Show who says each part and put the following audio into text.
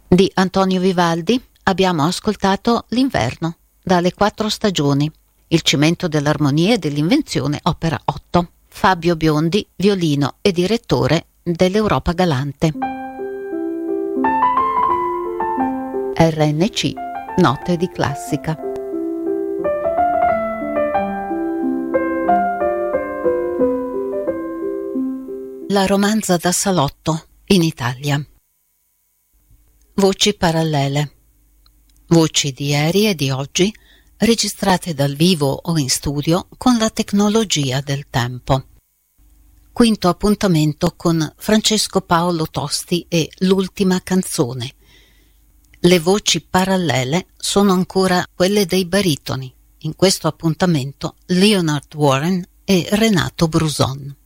Speaker 1: Di Antonio Vivaldi abbiamo ascoltato L'inverno, dalle 4 stagioni, Il cimento dell'armonia e dell'invenzione, opera 8. Fabio Biondi, violino e direttore dell'Europa Galante. RNC, note di classica. La romanza da salotto in Italia. Voci parallele. Voci di ieri e di oggi registrate dal vivo o in studio con la tecnologia del tempo. Quinto appuntamento con Francesco Paolo Tosti e L'ultima canzone. Le voci parallele sono ancora quelle dei baritoni. In questo appuntamento Leonard Warren e Renato Bruson.